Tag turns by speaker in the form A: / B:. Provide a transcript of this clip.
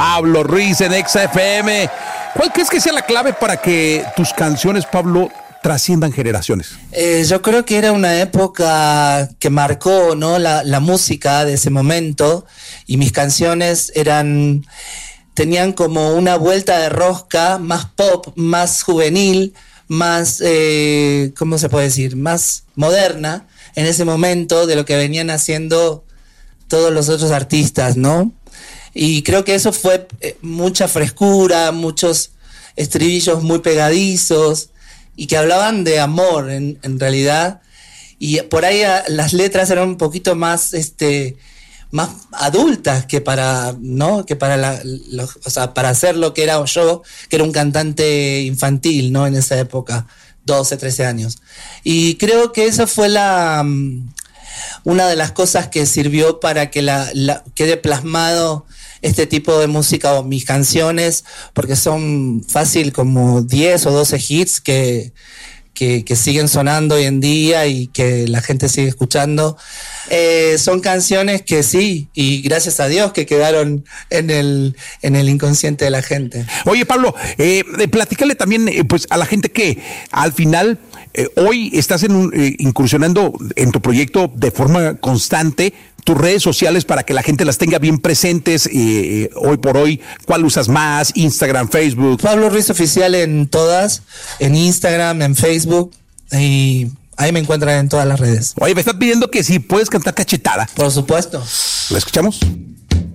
A: Pablo Ruiz en Exa FM. ¿Cuál crees que sea la clave para que tus canciones, Pablo, trasciendan generaciones?
B: Yo creo que era una época que marcó, ¿no?, la música de ese momento, y mis canciones tenían como una vuelta de rosca, más pop, más juvenil, más, ¿cómo se puede decir?, más moderna en ese momento de lo que venían haciendo todos los otros artistas, ¿no? Y creo que eso fue mucha frescura, muchos estribillos muy pegadizos y que hablaban de amor en realidad. Y por ahí las letras eran un poquito más más adultas que para, ¿no?, que para o sea, para hacer lo que era yo, que era un cantante infantil, ¿no?, en esa época, 12, 13 años. Y creo que eso fue una de las cosas que sirvió para que quede plasmado este tipo de música o mis canciones, porque son fácil como 10 o 12 hits que siguen sonando hoy en día y que la gente sigue escuchando. Son canciones que sí, y gracias a Dios que quedaron en el inconsciente de la gente.
A: Oye, Pablo, platícale también pues a la gente que al final hoy estás incursionando en tu proyecto de forma constante, tus redes sociales para que la gente las tenga bien presentes hoy por hoy. ¿Cuál usas más? Instagram, Facebook.
B: Pablo Ruiz Oficial en todas, en Instagram, en Facebook, y ahí me encuentran en todas las redes.
A: Oye, me están pidiendo que si puedes cantar Cachetada.
B: Por supuesto.
A: ¿La escuchamos?